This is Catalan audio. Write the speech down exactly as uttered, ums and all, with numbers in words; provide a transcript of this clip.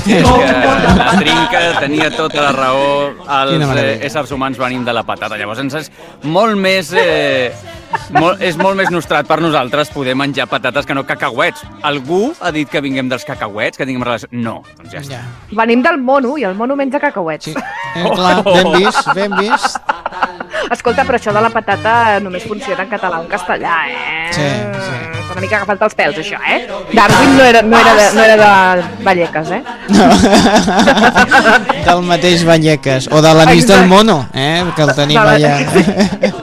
és que la trinca tenia tota la raó, els eh, éssers humans venim de la patata. Llavors ens és molt més... Eh, molt, és molt més nostrat per nosaltres poder menjar patates que no cacauets. Algú ha dit que vinguem dels cacauets, que tinguem relació... No, doncs ja està. Ja. Venim del mono i el mono menja cacauets. Sí, eh, clar, ben vist, ben vist. Escolta, però això de la patata només funciona en català o en castellà, eh? Sí, sí. Una mica agafat els pèls, això, eh? Darwin no era, no era, de, no era de Vallecas, eh? No. Del mateix Vallecas. O de l'anís del mono, eh? Que el tenim allà.